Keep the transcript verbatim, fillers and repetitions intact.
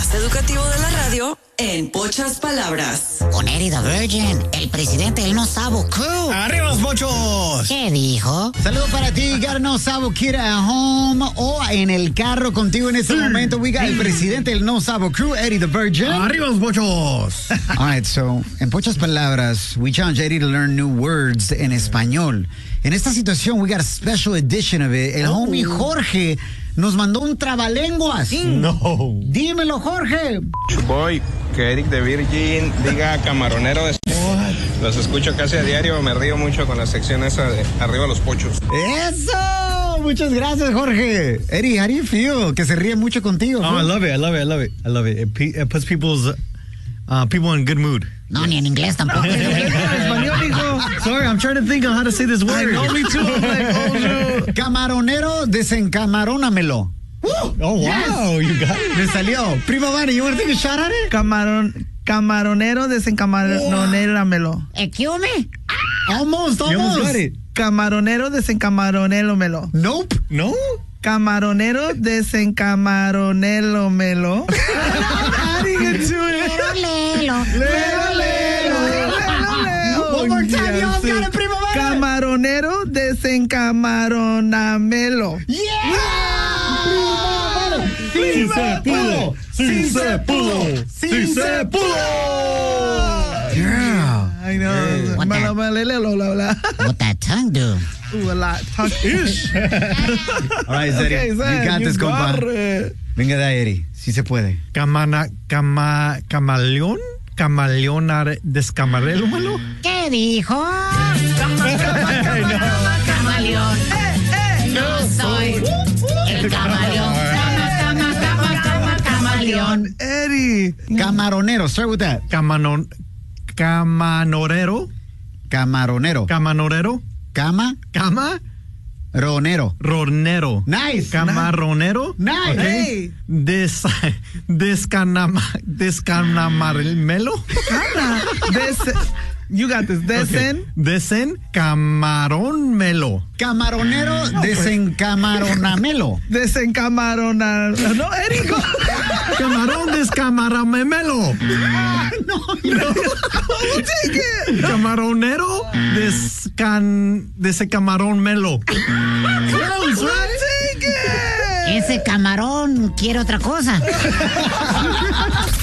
más educativo de la radio en pocas palabras. Con Eddie the Virgin, el presidente del No Sabo Crew. ¡Arriba los pochos! ¿Qué dijo? Saludos para ti, got a No Sabo Kid at home o en el carro contigo en este momento. We got el presidente del No Sabo Crew, Eddie the Virgin. ¡Arriba los pochos! All right, so, en pocas palabras, we challenge Eddie to learn new words en español. En esta situación, we got a special edition of it. El oh. homie Jorge nos mandó un trabalenguas. No. Dímelo, Jorge. Voy, que Eric de Virgin diga camaronero de... Los escucho casi a diario, me río mucho con la sección esa de arriba los pochos. ¡Eso! Muchas gracias, Jorge. Eddie, how do you feel? Que se ríe mucho contigo. Oh, I love it, I love it, I love it. I love it. It, it puts people's, uh, people in good mood. No, ni en inglés tampoco. Sorry, I'm trying to think of how to say this word. I know, me too. I'm like, oh, no. Camaronero, desencamarónamelo. Oh, wow, yes. You got it. Me salió. Primo Vani, you want to take a shot at it? Camarón, camaronero, desencamaronéramelo. Excuse me? Almost, almost. You almost got it. Camaronero, desencamaronélomelo. Nope. No? Camaronero, desencamaronélomelo. How do you get to it? Lelo, lelo, lelo. One more time, you all got it, Primo Vani. Camaronero, desencamaronamelo. Yeah! Sí se pudo, sí se pudo, sí se pudo. Yeah. I know. Hey. What that- What that tongue do? Ooh, a lot. Tongue-ish. All right, Zeddy. Okay, You Zed, got you this, compa. got it. Venga de ahí, Eddie. Sí se puede. Camana, cama, camaleón, camaleón descamarélomelo. ¿Qué dijo? Camaleón. No soy el camaleón. Cama, cama, cama, cama, camaleón. Eddie. Camaronero. Start with that. Camanon, camanorero, Camaronero. camanorero, Cama. cama, Ronero. ronero. Nice. Camaronero. Nice. Okay. Hey. Des, descanama, descanamarmelo. Ana. Des- you got this. Desen. Okay. Desen camaronmelo. Camaronero, desencamaronamelo. Desencamarona. No, Eddie. Go. Camarón descamaramemelo. No, We'll take it. Camaronero descan, descamarón-melo. Close, right? Take it. Ese camarón quiere otra cosa.